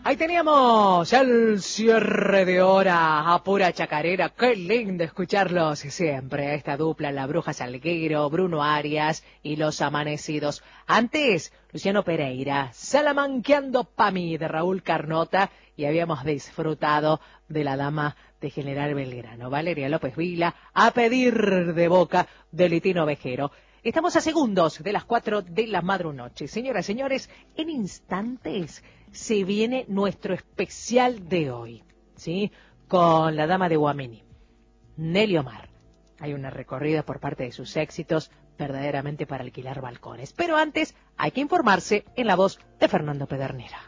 Ahí teníamos el cierre de hora a pura chacarera. Qué lindo escucharlos siempre. Esta dupla, La Bruja Salguero, Bruno Arias y Los Amanecidos. Antes, Luciano Pereira, Salamanqueando pa' mí, de Raúl Carnota. Y habíamos disfrutado de La Dama de General Belgrano, Valeria López Vila, A pedir de boca, de Litino Vejero. Estamos a segundos de las 4 de la madrunoche. Señoras y señores, en instantes se viene nuestro especial de hoy, ¿sí? Con la Dama de Guameni, Nelly Omar. Hay una recorrida por parte de sus éxitos verdaderamente para alquilar balcones. Pero antes hay que informarse en la voz de Fernando Pedernera.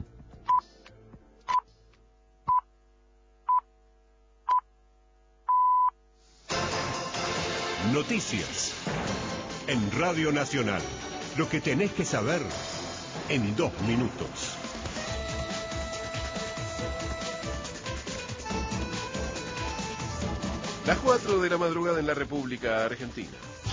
Noticias en Radio Nacional. Lo que tenés que saber en 2 minutos. Las 4 de la madrugada en la República Argentina.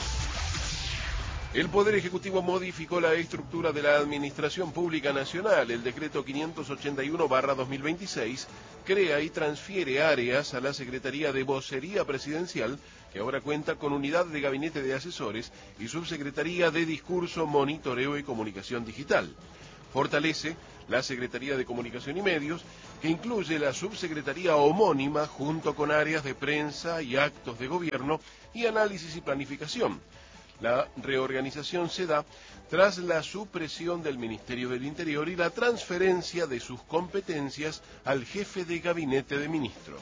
El Poder Ejecutivo modificó la estructura de la Administración Pública Nacional. El decreto 581/2026 crea y transfiere áreas a la Secretaría de Vocería Presidencial, que ahora cuenta con unidad de gabinete de asesores y subsecretaría de Discurso, Monitoreo y Comunicación Digital. Fortalece la Secretaría de Comunicación y Medios, que incluye la subsecretaría homónima junto con áreas de prensa y actos de gobierno y análisis y planificación. La reorganización se da tras la supresión del Ministerio del Interior y la transferencia de sus competencias al jefe de gabinete de ministros.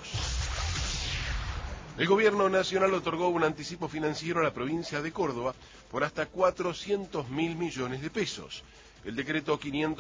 El Gobierno Nacional otorgó un anticipo financiero a la provincia de Córdoba por hasta 400.000 millones de pesos. El decreto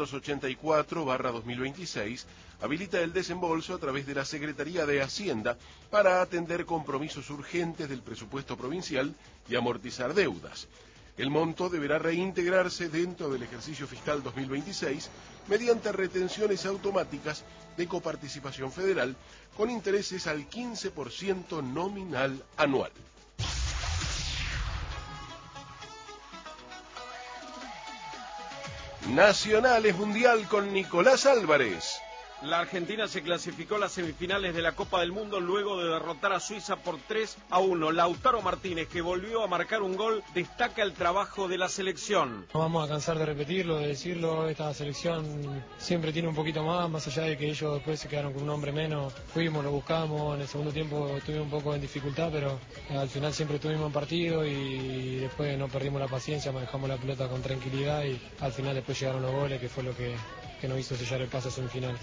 584/2026 habilita el desembolso a través de la Secretaría de Hacienda para atender compromisos urgentes del presupuesto provincial y amortizar deudas. El monto deberá reintegrarse dentro del ejercicio fiscal 2026 mediante retenciones automáticas de coparticipación federal con intereses al 15% nominal anual. Nacionales Mundial con Nicolás Álvarez. La Argentina se clasificó a las semifinales de la Copa del Mundo luego de derrotar a Suiza por 3-1. Lautaro Martínez, que volvió a marcar un gol, destaca el trabajo de la selección. No vamos a cansar de repetirlo, de decirlo. Esta selección siempre tiene un poquito más allá de que ellos después se quedaron con un hombre menos. Fuimos, lo buscamos, en el segundo tiempo tuvimos un poco de dificultad, pero al final siempre tuvimos un partido y después no perdimos la paciencia, manejamos la pelota con tranquilidad y al final después llegaron los goles, que fue lo que nos hizo sellar el pase a semifinales.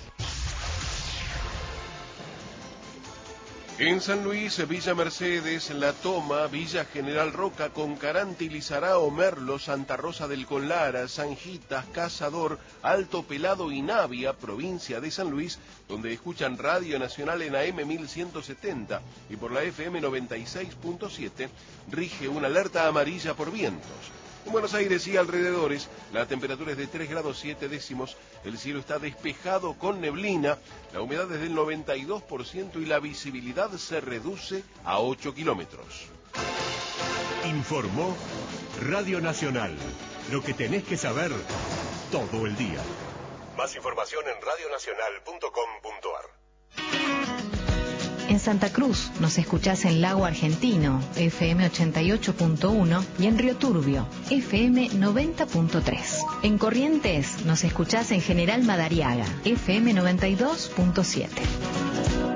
En San Luis, Villa Mercedes, La Toma, Villa General Roca, Concarante, Lizarao, Merlo, Santa Rosa del Conlara, Sanjitas, Cazador, Alto Pelado y Navia, provincia de San Luis, donde escuchan Radio Nacional en AM 1170 y por la FM 96.7, rige una alerta amarilla por vientos. En Buenos Aires y alrededores, la temperatura es de 3 grados 7 décimos, el cielo está despejado con neblina, la humedad es del 92% y la visibilidad se reduce a 8 kilómetros. Informó Radio Nacional. Lo que tenés que saber todo el día. Más información en radionacional.com.ar. En Santa Cruz nos escuchás en Lago Argentino, FM 88.1 y en Río Turbio, FM 90.3. En Corrientes nos escuchás en General Madariaga, FM 92.7.